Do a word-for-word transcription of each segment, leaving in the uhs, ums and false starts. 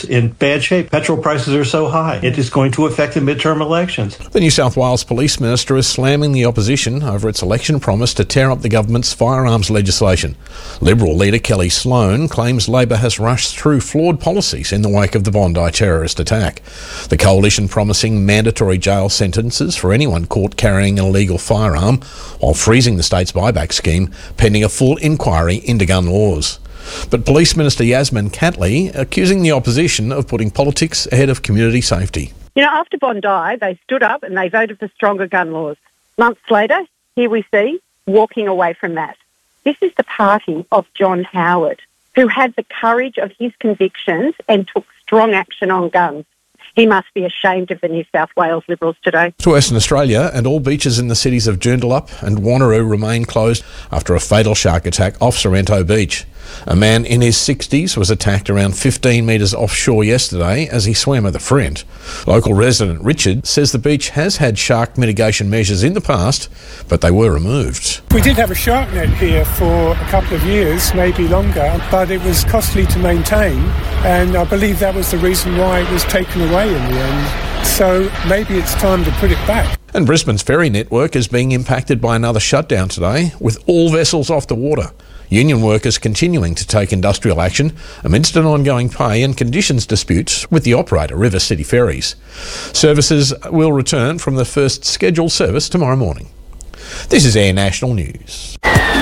is in bad shape. Petrol prices are so high. It is going to affect the midterm elections. The New South Wales Police Minister is slamming the opposition over its election promise to tear up the government's firearms legislation. Liberal leader Kelly Sloan claims Labor has rushed through flawed policies in the wake of the Bondi terrorist attack. The coalition promising mandatory jail sentences for anyone caught carrying an illegal firearm, while freezing the state's buyback scheme pending a full inquiry into gun laws. But Police Minister Yasmin Catley accusing the opposition of putting politics ahead of community safety. You know, after Bondi, they stood up and they voted for stronger gun laws. Months later, here we see walking away from that. This is the party of John Howard, who had the courage of his convictions and took strong action on guns. He must be ashamed of the New South Wales Liberals today. To Western Australia, and all beaches in the cities of Joondalup and Wanneroo remain closed after a fatal shark attack off Sorrento Beach. A man in his sixties was attacked around fifteen metres offshore yesterday as he swam with a friend. Local resident Richard says the beach has had shark mitigation measures in the past, but they were removed. We did have a shark net here for a couple of years, maybe longer, but it was costly to maintain, and I believe that was the reason why it was taken away in the end. So maybe it's time to put it back. And Brisbane's ferry network is being impacted by another shutdown today, with all vessels off the water. Union workers continuing to take industrial action amidst an ongoing pay and conditions disputes with the operator, River City Ferries. Services will return from the first scheduled service tomorrow morning. This is Air National News.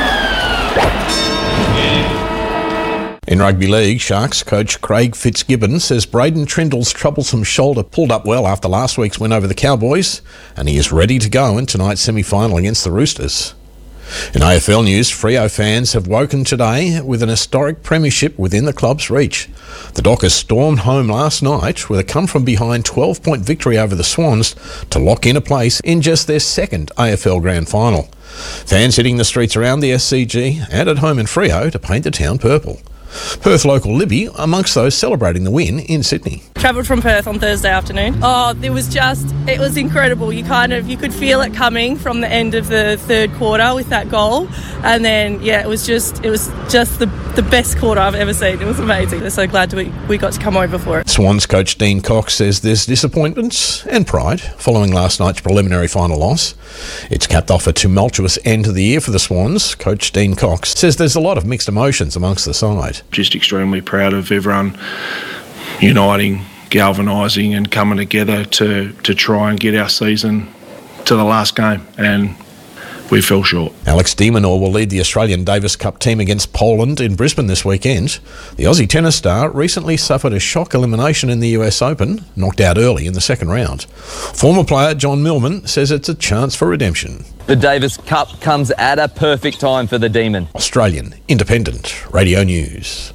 In rugby league, Sharks coach Craig Fitzgibbon says Braden Trindle's troublesome shoulder pulled up well after last week's win over the Cowboys, and he is ready to go in tonight's semi-final against the Roosters. In A F L news, Freo fans have woken today with an historic premiership within the club's reach. The Dockers stormed home last night with a come-from-behind twelve-point victory over the Swans to lock in a place in just their second A F L Grand Final. Fans hitting the streets around the S C G and at home in Freo to paint the town purple. Perth local Libby amongst those celebrating the win in Sydney. Travelled from Perth on Thursday afternoon. Oh, it was just, it was incredible. You kind of, you could feel it coming from the end of the third quarter with that goal. And then, yeah, it was just, it was just the, the best quarter I've ever seen. It was amazing. We're so glad we, we got to come over for it. Swans coach Dean Cox says there's disappointment and pride following last night's preliminary final loss. It's capped off a tumultuous end to the year for the Swans. Coach Dean Cox says there's a lot of mixed emotions amongst the side. Just extremely proud of everyone uniting, galvanising and coming together to, to try and get our season to the last game, and we fell short. Alex de Minaur will lead the Australian Davis Cup team against Poland in Brisbane this weekend. The Aussie tennis star recently suffered a shock elimination in the U S Open, knocked out early in the second round. Former player John Millman says it's a chance for redemption. The Davis Cup comes at a perfect time for the Demon. Australian Independent Radio News.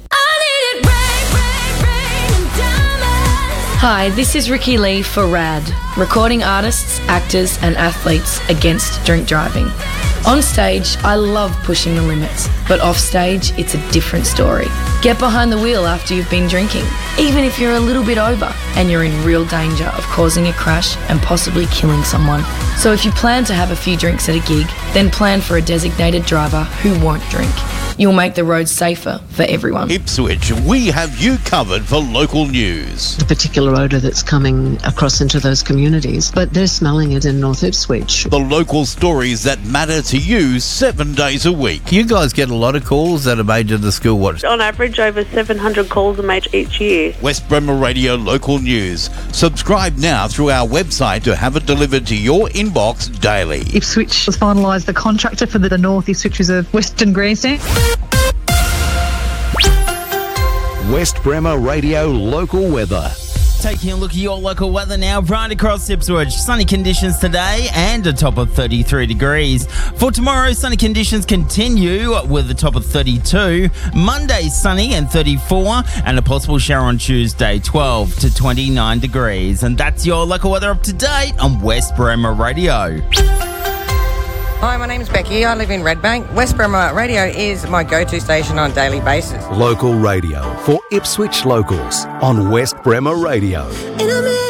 Hi, this is Ricky Lee for RAD, recording artists, actors and athletes against drink driving. On stage, I love pushing the limits, but off stage, it's a different story. Get behind the wheel after you've been drinking, even if you're a little bit over and you're in real danger of causing a crash and possibly killing someone. So if you plan to have a few drinks at a gig, then plan for a designated driver who won't drink. You'll make the roads safer for everyone. Ipswich, we have you covered for local news. The particular odour that's coming across into those communities, but they're smelling it in North Ipswich. The local stories that matter to you seven days a week. You guys get a lot of calls that are made to the school watch. On average, over seven hundred calls are made each year. West Bremer Radio Local News. Subscribe now through our website to have it delivered to your inbox daily. Ipswich has finalised the contractor for the North Ipswich Reserve Western Grandstand. West Bremer Radio Local Weather. Taking a look at your local weather now, right across Ipswich. Sunny conditions today and a top of thirty-three degrees. For tomorrow, sunny conditions continue with a top of thirty-two. Monday, sunny and thirty-four, and a possible shower on Tuesday, twelve to twenty-nine degrees. And that's your local weather up to date on West Bremer Radio. Hi, my name's Becky. I live in Redbank. West Bremer Radio is my go-to station on a daily basis. Local radio for Ipswich locals on West Bremer Radio.